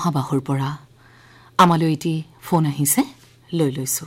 মহাবাহুৰ পৰা আমালৈ এটি ফোন আহিছে লৈ লৈছো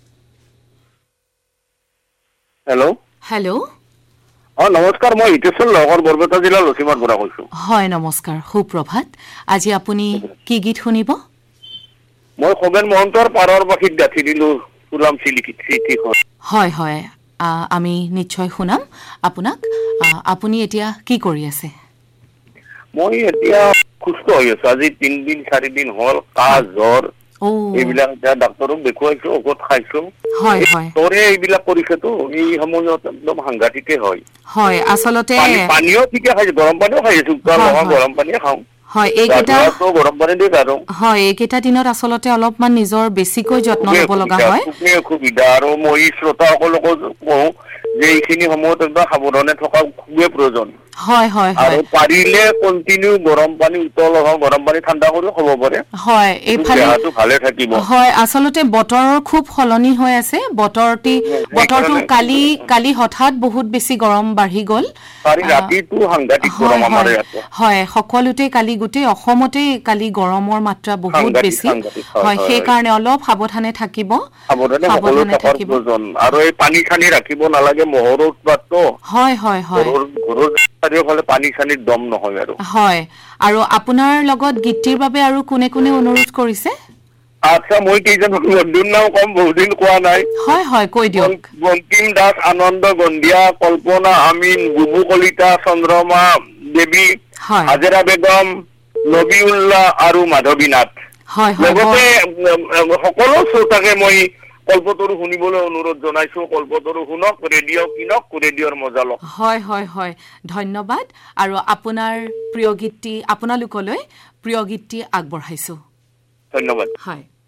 হেল্ল' হেল্ল' নমস্কাৰ মই ইটেশ্বৰ লগৰ বৰপেটা জিলাৰ লখিমাৰ পৰা কৈছো হয় নমস্কাৰ সুপ্ৰভাত আজি আপুনি কি গীত শুনিব মই খগেন মহন্তৰ পাৰৰ বাসীত গাঁঠি দিলো উলাম চিঠিখন হয় হয় আমি নিশ্চয় শুনাম আপোনাক আপুনি এতিয়া কি কৰি আছে মই এতিয়া সুস্থ হৈ আছো আজি 3 দিন 4 দিন হল কাহ জ্বৰ এইবিলাক ডাক্তৰক দেখুৱাইছো ঔষধ খাইছো হয় হয় তোৰে এইবিলাক কৰিছেতো এই সময়ত একদম সাংঘাতিকে হয় হয় আসলতে পানীও ঠিকে খাইছো গৰম পানীও খাইছো গৰম পানীয়ে খাওঁ হয় এইকেইটা গৰম পানী দি কাৰো হয় এইকেইটা দিনত আসলতে অলপমান নিজৰ বেছিকৈ যত্ন ল'ব লগা হয় অসুবিধা আৰু মই শ্ৰোতাসকলকো কওঁ যে এইখিনি সময়ত একদম সাৱধানে থকা খুবেই প্ৰয়োজন হয় হয় হয় আৰু পাৰিলে কন্টিনিউ গৰম পানী উতল গৰম পানী ঠাণ্ডা কৰিও খাব পাৰে হয় এইফালে ভালে থাকিব হয় আসলতে বতৰৰ খুব সলনি হৈ আছে বতৰটো কালি হঠাৎ বহুত বেছি গৰম বাঢ়ি গ'ল ৰাতিটো সাংঘাতিক গৰম আমাৰ ইয়াতে হয় সকলোতে কালি গোটেই অসমতে কালি গৰমৰ মাত্ৰা বহুত বেছি হয় সেই কাৰণে অলপ সাৱধানে থাকিব সাৱধানে থাকিব আৰু এই পানী খানি ৰাখিব নালাগে মহৰ উৎপাতটো হয় হয় হয় ঘৰৰ চাৰিওফালে পানী চানিৰ দম নহয় আৰু হয় আৰু আপোনাৰ লগত গীতটিৰ বাবে আৰু কোনে কোনে অনুৰোধ কৰিছে আচ্ছা মই কেইজন বন্ধুৰ নাম কম বহুদিন কোৱা নাই হয় হয় কৈ দিয়ক বঙ্কিম দাস আনন্দ গন্ধিয়া কল্পনা আমিন বুবু কলিতা চন্দ্ৰমা দেৱী হাজেৰা বেগম নবীউল্লাহ আৰু মাধৱী নাথ লগতে সকলো শ্ৰোতাকে মই কল্পতৰু শুনিবলৈ অনুৰোধ জনাইছো কল্পতৰু শুনক ৰেডিঅ' কিনক ৰেডিঅ'ৰ মজা লওক হয় হয় হয় ধন্যবাদ আৰু আপোনাৰ প্ৰিয় গীতটি আপোনালোকলৈ প্ৰিয় গীতটি আগবঢ়াইছো ধন্যবাদ হয়